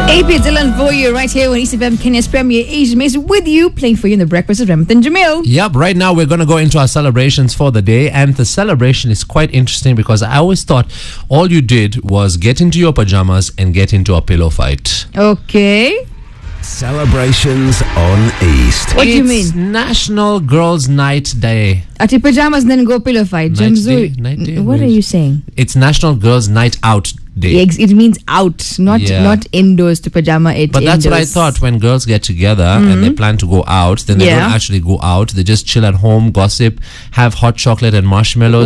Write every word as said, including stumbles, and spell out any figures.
A P Dylan for you right here on East F M, Kenya's Premier Asian Mix, with you, playing for you in the breakfast with Remington Jamil. Yep, right now we're going to go into our celebrations for the day, and the celebration is quite interesting because I always thought all you did was get into your pajamas and get into a pillow fight. Okay. Celebrations on East. What do you It's mean? National Girls' Night Day. At your pajamas and then go pillow fight. Night Jamzuri. day, night day, What are night- you saying? It's National Girls' Night Out Day. Ex- It means out, not Yeah. not indoors to pajama it. But that's what I indoors. thought. When girls get together and they plan to go out, then they Yeah. don't actually go out. They just chill at home, gossip, have hot chocolate and marshmallows.